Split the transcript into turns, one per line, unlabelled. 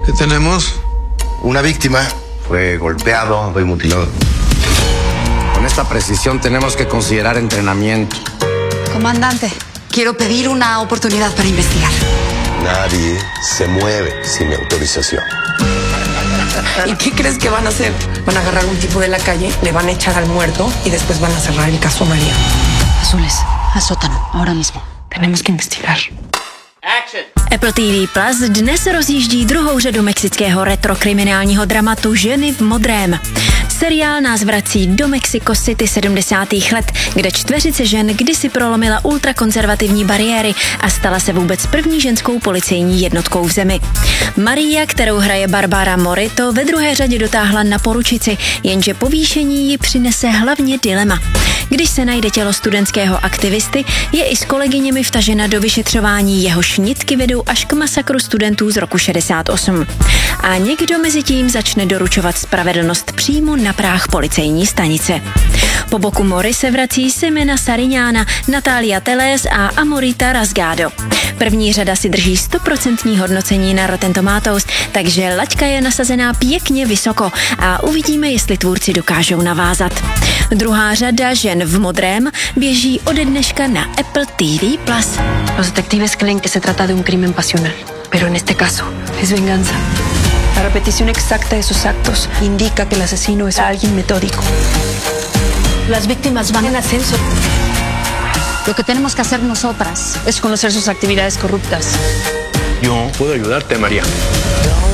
¿Qué tenemos?
Una víctima fue golpeado, fue mutilado.
Con esta precisión tenemos que considerar entrenamiento.
Comandante, quiero pedir una oportunidad para investigar.
Nadie se mueve sin mi autorización.
¿Y qué crees que van a hacer? Van a agarrar a un tipo de la calle, le van a echar al muerto y después van a cerrar el caso a María.
Azules, al sótano, ahora mismo.
Tenemos que investigar.
Apple TV Plus dnes rozjíždí druhou řadu mexického retrokriminálního dramatu Ženy v modrém. Seriál nás vrací do Mexico City 70. let, kde čtveřice žen kdysi prolomila ultrakonzervativní bariéry a stala se vůbec první ženskou policejní jednotkou v zemi. Maria, kterou hraje Barbara Morito, ve druhé řadě dotáhla na poručici, jenže povýšení ji přinese hlavně dilema. Když se najde tělo studentského aktivisty, je i s kolegyněmi vtažena do vyšetřování, jehož nitky vedou až k masakru studentů z roku 68. A někdo mezi tím začne doručovat spravedlnost přímo na práh policejní stanice. Po boku Mory se vrací Ximena Sariñana, Natalia Tellez a Amorita Rasgado. První řada si drží 100% hodnocení na Rotten Tomatoes, takže laťka je nasazená pěkně vysoko a uvidíme, jestli tvůrci dokážou navázat. Druhá řada Žen v modrém běží ode dneška na Apple TV+.
Los detectives creen que se trata de un crimen pasional, pero en este caso es venganza. La repetición exacta de sus actos indica que el asesino es alguien metódico.
Las víctimas van en ascenso. Lo que tenemos que hacer nosotras
Es conocer sus actividades corruptas.
Yo puedo ayudarte, María.